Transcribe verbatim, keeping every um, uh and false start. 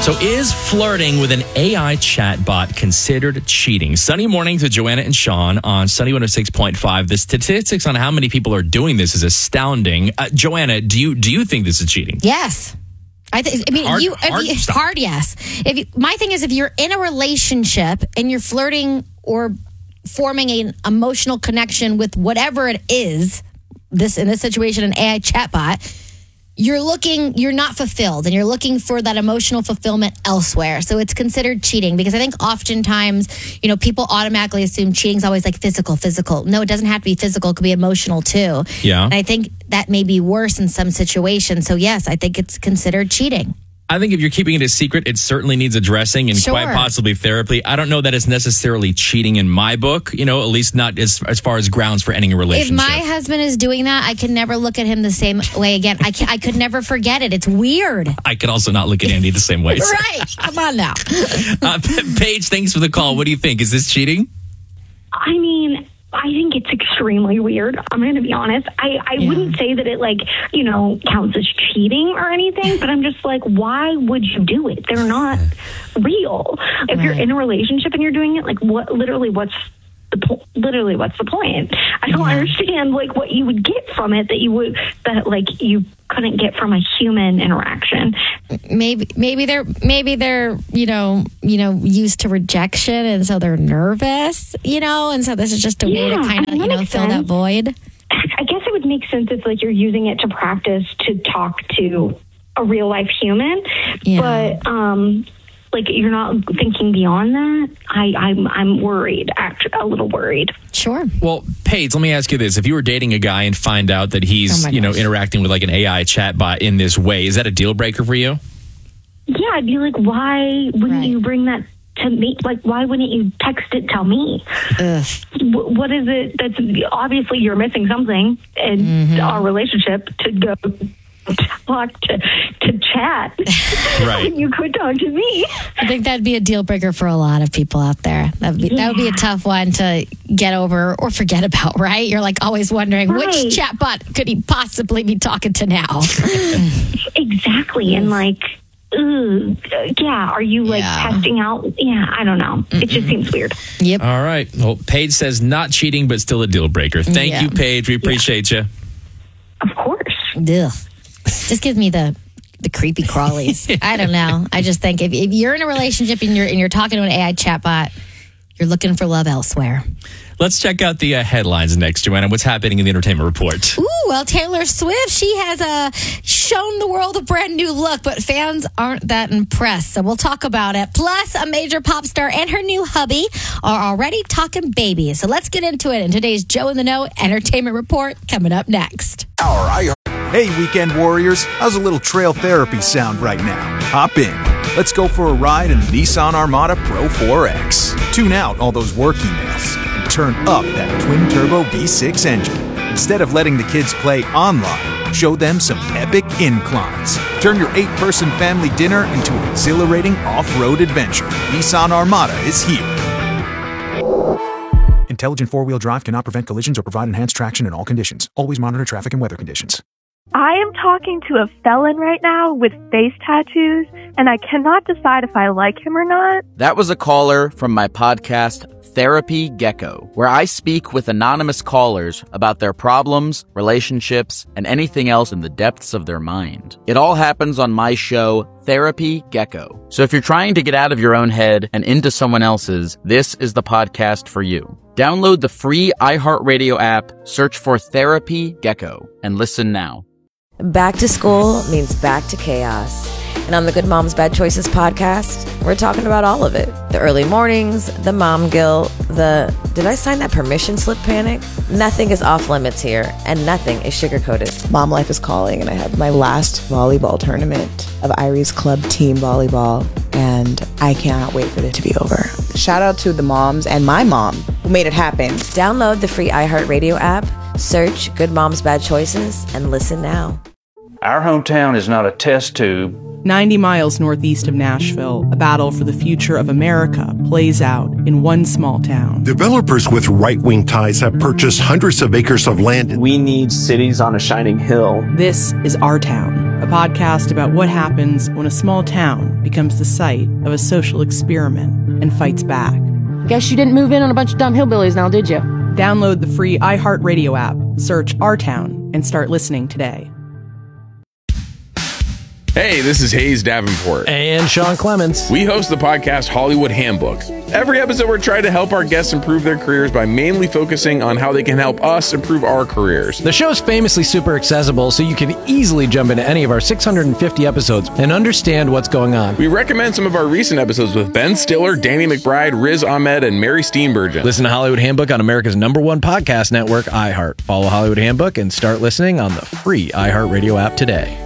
So is flirting with an A I chatbot considered cheating? Sunny mornings with Joanna and Sean on Sunny one oh six point five. The statistics on how many people are doing this is astounding. Uh, Joanna, do you do you think this is cheating? Yes. I, th- I mean, hard, you, if hard, you stop. hard yes. If you, my thing is, if you're in a relationship and you're flirting or forming an emotional connection with whatever it is, this in this situation, an A I chatbot, you're looking, you're not fulfilled and you're looking for that emotional fulfillment elsewhere. So it's considered cheating because I think oftentimes, you know, people automatically assume cheating is always like physical, physical. No, it doesn't have to be physical. It could be emotional too. Yeah. And I think that may be worse in some situations. So yes, I think it's considered cheating. I think if you're keeping it a secret, it certainly needs addressing and Sure. quite possibly therapy. I don't know that it's necessarily cheating in my book, you know, at least not as, as far as grounds for ending a If relationship. my husband is doing that, I can never look at him the same way again. I can, I could never forget it. It's weird. I could also not look at Andy the same way. So. Right. Come on now. Uh, Paige, thanks for the call. What do you think? Is this cheating? I mean, I think it's extremely weird. I'm going to be honest. I, I Yeah. wouldn't say that it, like, you know, counts as cheating or anything, but I'm just like, why would you do it? They're not real. If you're Right. in a relationship and you're doing it, like, what, literally, what's the po- literally, what's the point? I don't Yeah. understand, like, what you would get from it that you would, that, like, you couldn't get from a human interaction. Maybe, maybe they're, maybe they're, you know, you know, used to rejection, and so they're nervous, you know, and so this is just a way to Yeah, kind I of, mean, you that know, makes fill that sense. void. I guess it would make sense if, like, you're using it to practice to talk to a real life human, Yeah. but um, like, you're not thinking beyond that. I, I'm I'm worried, actually, a little worried. Sure. Well, Paige, let me ask you this. If you were dating a guy and find out that he's, Oh my you know, gosh. interacting with like an A I chatbot in this way, is that a deal breaker for you? Yeah, I'd be like, why wouldn't Right. you bring that to me? Like, why wouldn't you text it? Tell me. Ugh. Wh- What is it? That's obviously you're missing something in Mm-hmm. our relationship to go talk to to chat. Right. You could talk to me. I think that'd be a deal breaker for a lot of people out there. That'd be, that would be a tough one to get over or forget about, right? You're like always wondering, Right. which chatbot could he possibly be talking to now? Exactly. And like, ugh, yeah, are you like Yeah. testing out? Yeah, I don't know. It just seems weird. Yep. All right. Well, Paige says not cheating, but still a deal breaker. Thank Yeah. you, Paige. We appreciate you. Of course. Ugh. Just gives me the the creepy crawlies. I don't know. I just think if, if you're in a relationship and you're and you're talking to an A I chatbot, you're looking for love elsewhere. Let's check out the uh, headlines next, Joanna. What's happening in the entertainment report? Ooh, well, Taylor Swift, she has uh, shown the world a brand new look, but fans aren't that impressed. So we'll talk about it. Plus, a major pop star and her new hubby are already talking babies. So let's get into it in today's Joe in the Know Entertainment Report coming up next. Our I- Hey, weekend warriors, how's a little trail therapy sound right now? Hop in. Let's go for a ride in the Nissan Armada Pro four X. Tune out all those work emails and turn up that twin-turbo V six engine. Instead of letting the kids play online, show them some epic inclines. Turn your eight-person family dinner into an exhilarating off-road adventure. Nissan Armada is here. Intelligent four-wheel drive cannot prevent collisions or provide enhanced traction in all conditions. Always monitor traffic and weather conditions. I am talking to a felon right now with face tattoos, and I cannot decide if I like him or not. That was a caller from my podcast, Therapy Gecko, where I speak with anonymous callers about their problems, relationships, and anything else in the depths of their mind. It all happens on my show, Therapy Gecko. So if you're trying to get out of your own head and into someone else's, this is the podcast for you. Download the free iHeartRadio app, search for Therapy Gecko, and listen now. Back to school means back to chaos. And on the Good Moms Bad Choices podcast, we're talking about all of it. The early mornings, the mom guilt, the did I sign that permission slip panic? Nothing is off limits here, and nothing is sugar-coated. Mom life is calling, and I have my last volleyball tournament of Irie's Club Team Volleyball, and I cannot wait for it to be over. Shout out to the moms and my mom who made it happen. Download the free iHeartRadio app, search Good Moms Bad Choices, and listen now. Our hometown is not a test tube. ninety miles northeast of Nashville, a battle for the future of America plays out in one small town. Developers with right-wing ties have purchased hundreds of acres of land. We need cities on a shining hill. This is our town. a podcast about what happens when a small town becomes the site of a social experiment and fights back. Guess you didn't move in on a bunch of dumb hillbillies now, did you? Download the free iHeartRadio app, search Our Town, and start listening today. Hey, this is Hayes Davenport. And Sean Clements. We host the podcast Hollywood Handbook. Every episode, we're trying to help our guests improve their careers by mainly focusing on how they can help us improve our careers. The show's famously super accessible, so you can easily jump into any of our six hundred fifty episodes and understand what's going on. We recommend some of our recent episodes with Ben Stiller, Danny McBride, Riz Ahmed, and Mary Steenburgen. Listen to Hollywood Handbook on America's number one podcast network, iHeart. Follow Hollywood Handbook and start listening on the free iHeartRadio app today.